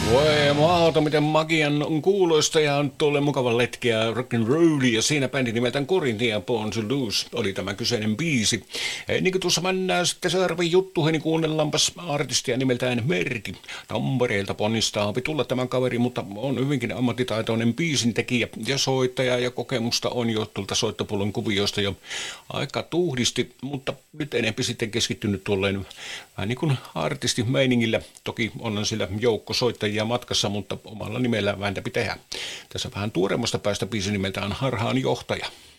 Voi maata, miten magian on kuuloista ja on tuolle mukavan letkeä rock'n'rollia ja siinä bändi nimeltään Corinthia Born to Lose oli tämä kyseinen biisi. Niin kuin tuossa mennään sitten seuraaviin juttuihin, niin kuunnellaanpas artistia nimeltään Merki. Tampereelta ponnistaa tulla tämän kaveri, mutta on hyvinkin ammattitaitoinen biisintekijä ja soittaja ja kokemusta on jo tuolta soittopullon kuvioista jo aika tuhdisti, mutta nyt enempi sitten keskittynyt tuolleen vähän niin kuin artistimeiningillä. Toki on sillä joukko soittajia matkassa, mutta omalla nimellään vääntäpi tehdä. Tässä vähän tuoremmasta päästä biisi nimeltään Harhaan johtaja.